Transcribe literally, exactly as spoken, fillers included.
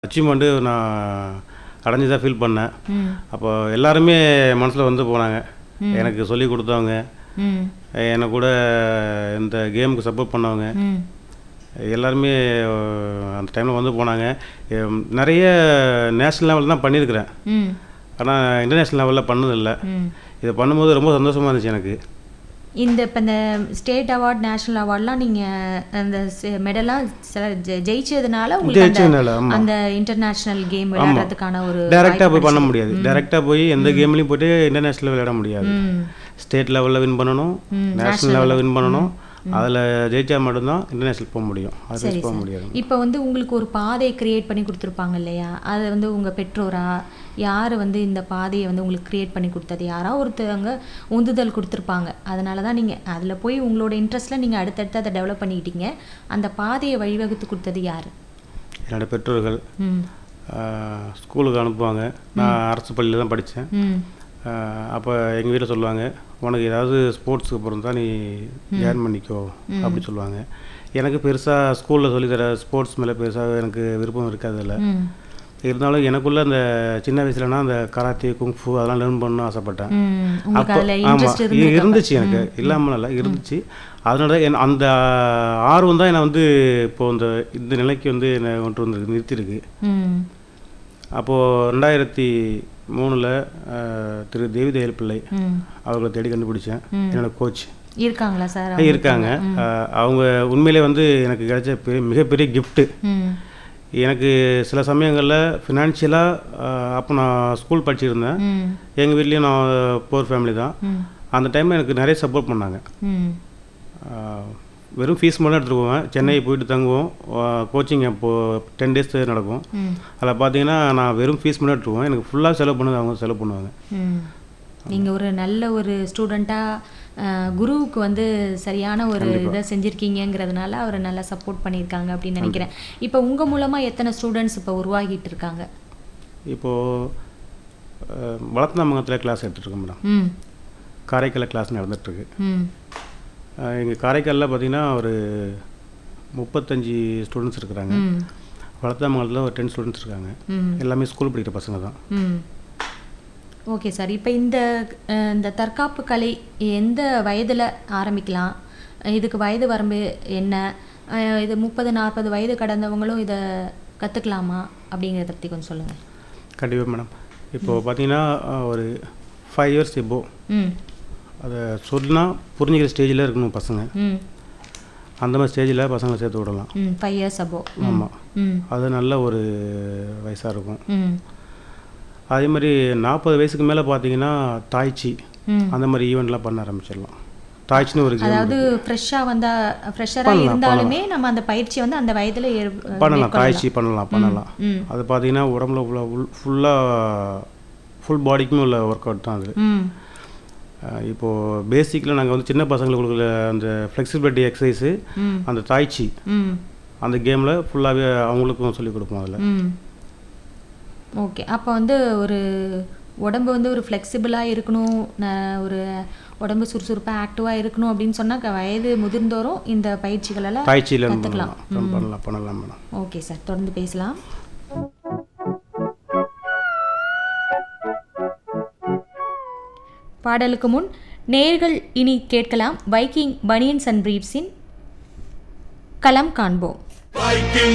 Achievement நான் அடைஞ்சதா feel பண்ணேன். அப்போ எல்லாருமே மனசில் வந்து போனாங்க. எனக்கு சொல்லி கொடுத்தவங்க, எனக்கு கூட இந்த கேமுக்கு சப்போர்ட் பண்ணவங்க எல்லாருமே அந்த டைமில் வந்து போனாங்க. நிறைய நேஷ்னல் லெவலில் தான் பண்ணியிருக்கிறேன், ஆனால் இன்டர்நேஷ்னல் லெவலில் பண்ணதில்லை. இதை பண்ணும்போது ரொம்ப சந்தோஷமாக இருந்துச்சு எனக்கு. இந்த இப்போ இந்த ஸ்டேட் அவார்ட், நேஷ்னல் அவார்ட்லாம் நீங்கள் அந்த மெடலாம் ஜெயிச்சதுனால உங்களுக்கு அந்த இன்டர்நேஷ்னல் கேம் விளையாடுறதுக்கான ஒரு டைரெக்டாக போய் பண்ண முடியாது. டைரெக்டாக போய் எந்த கேம்லையும் போய்ட்டு இன்டர்நேஷ்னல் விளையாட முடியாது. ஸ்டேட் லெவலில் வின் பண்ணணும், நேஷ்னல் லெவலில் வின் பண்ணணும். அதில் ஜெயிச்சா மட்டும்தான் இன்டர்நேஷ்னல் போக முடியும். அது போக முடியாது. இப்போ வந்து உங்களுக்கு ஒரு பாதையை கிரியேட் பண்ணி கொடுத்துருப்பாங்க இல்லையா? அதை வந்து உங்கள் பெற்றோரா யார் வந்து இந்த பாதையை வந்து உங்களுக்கு கிரியேட் பண்ணி கொடுத்தது? யாராவது ஒருத்தவங்க உந்துதல் கொடுத்துருப்பாங்க. அதனால தான் நீங்கள் அதில் போய் உங்களோட இன்ட்ரெஸ்ட்டில் நீங்கள் அடுத்தடுத்து அதை டெவலப் பண்ணிக்கிட்டீங்க. அந்த பாதையை வழிவகுத்து கொடுத்தது யார்? என்னோட பெற்றோர்கள். ஸ்கூலுக்கு அனுப்புவாங்க. நான் அரசு பள்ளியில் தான் படித்தேன். அப்போ எங்கள் வீட்டில் சொல்லுவாங்க, உனக்கு ஏதாவது ஸ்போர்ட்ஸுக்கு அப்புறம் தான் நீ ஜாயின் பண்ணிக்கோ அப்படி சொல்லுவாங்க. எனக்கு பெருசாக ஸ்கூலில் சொல்லித்தர ஸ்போர்ட்ஸ் மேலே பெருசாக எனக்கு விருப்பம் இருக்காதில்ல. இருந்தாலும் எனக்குள்ளே அந்த சின்ன வயசுலனா அந்த கராத்தே, குங்ஃபு அதெல்லாம் லேர்ன் பண்ணணும்னு ஆசைப்பட்டேன். அப்போ ஆமாம் இருந்துச்சு, எனக்கு இல்லாமல் இல்லை இருந்துச்சு. அதனால என் அந்த ஆர்வம் தான் என்னை வந்து இப்போது இந்த இந்த நிலைக்கு வந்து என்னை கொண்டு வந்து நிறுத்திருக்கு. அப்போது ரெண்டாயிரத்தி மூணில் திரு தேவி தயாள் பிள்ளை அவர்களை தேடி கண்டுபிடிச்சேன். என்னோட கோச் இருக்காங்களா சார்? இருக்காங்க. அவங்க உண்மையிலே வந்து எனக்கு கிடைச்ச பெரிய மிகப்பெரிய கிஃப்ட்டு. எனக்கு சில சமயங்களில் ஃபினான்ஷியலாக அப்போ நான் ஸ்கூல் படிச்சுருந்தேன். எங்கள் வீட்லேயும் நான் போர் ஃபேமிலி தான். அந்த டைமில் எனக்கு நிறைய சப்போர்ட் பண்ணாங்க. வெறும் ஃபீஸ் மட்டும் எடுத்துகிட்டு போவேன். சென்னை போயிட்டு தங்குவோம். கோச்சிங் அப்போது டென் டேஸ் நடக்கும். அதில் பார்த்தீங்கன்னா நான் வெறும் ஃபீஸ் மட்டும் எடுத்துகிட்டு போவேன். எனக்கு ஃபுல்லாக செலவு பண்ணது அவங்க செலவு பண்ணுவாங்க. நீங்கள் ஒரு நல்ல ஒரு ஸ்டூடெண்ட்டாக குருவுக்கு வந்து சரியான ஒரு இதை செஞ்சுருக்கீங்கிறதுனால அவரை நல்லா சப்போர்ட் பண்ணியிருக்காங்க அப்படின்னு நினைக்கிறேன். இப்போ உங்கள் மூலமாக எத்தனை ஸ்டூடெண்ட்ஸ் இப்போ உருவாகிட்டு இருக்காங்க? இப்போது வளர்த்தனாமங்கலத்தில் கிளாஸ் எடுத்துகிட்ருக்கோம் மேடம். காரைக்காலில் கிளாஸ் நடந்துகிட்ருக்கு. எங்கள் காரைக்காலில் பார்த்திங்கன்னா ஒரு முப்பத்தஞ்சு ஸ்டூடெண்ட்ஸ் இருக்கிறாங்க. வளர்த்தனாமங்கலத்தில் ஒரு டென் ஸ்டூடெண்ட்ஸ் இருக்காங்க. எல்லாமே ஸ்கூல் படிக்கிற பசங்க தான். Okay sir. இப்போ இந்த இந்த தற்காப்பு கலை எந்த வயதில் ஆரம்பிக்கலாம்? இதுக்கு வயது வரம்பு என்ன? இது முப்பது நாற்பது வயது கடந்தவங்களும் இதை கற்றுக்கலாமா அப்படிங்கிறத பற்றி கொஞ்சம் சொல்லுங்கள். கண்டிப்பாக மேடம். இப்போது பார்த்தீங்கன்னா ஒரு ஃபைவ் இயர்ஸ் எபோ அதை சொன்னால் புரிஞ்சுக்கிற ஸ்டேஜில் இருக்கணும் பசங்க. அந்த மாதிரி ஸ்டேஜில் பசங்களை சேர்த்து விடலாம். Five years above. ஆமாம், அது நல்ல ஒரு வயசாக இருக்கும். அதே மாதிரி நாற்பது வயசுக்கு மேலே பார்த்தீங்கன்னா தாய்ச்சி அந்த மாதிரி ஈவெண்ட்லாம் பண்ண ஆரம்பிச்சிடலாம். தாய்ச்சின்னு ஒரு அதாவது ஃப்ரெஷ்ஷாக வந்தால் ஃப்ரெஷ்ஷராக இருந்தாலுமே நம்ம அந்த பயிற்சி வந்து அந்த வயதில் பண்ணலாம். தாய்ச்சி பண்ணலாம் பண்ணலாம் அது பார்த்தீங்கன்னா உடம்புல ஃபுல்லாக ஃபுல்லாக ஃபுல் பாடிக்குமே உள்ள ஒர்க் அவுட் தான் அது. இப்போது பேசிக்கில் நாங்கள் வந்து சின்ன பசங்களுக்கு கொடுக்குற அந்த ஃப்ளெக்சிபிலிட்டி எக்ஸசைஸு அந்த தாய்ச்சி அந்த கேமில் ஃபுல்லாகவே அவங்களுக்கும் சொல்லிக் கொடுப்போம் அதில். ஓகே. அப்போ வந்து ஒரு உடம்பு வந்து ஒரு ஃப்ளெக்சிபிளாக இருக்கணும், ஒரு உடம்பு சுறுசுறுப்பாக ஆக்டிவாக இருக்கணும் அப்படின்னு சொன்னால் வயது முதிர்ந்தோறும் இந்த பயிற்சிகளெல்லாம் தாய்ச்சியில் கற்றுக்கலாம் பண்ணலாம் பண்ணலாம் மேடம். ஓகே சார், தொடர்ந்து பேசலாம். பாடலுக்கு முன் நேயர்கள் இனி கேட்கலாம் வைக்கிங் பனியன்ஸ் அண்ட் பிரீஃப்ஸின் களம் காண்போம்.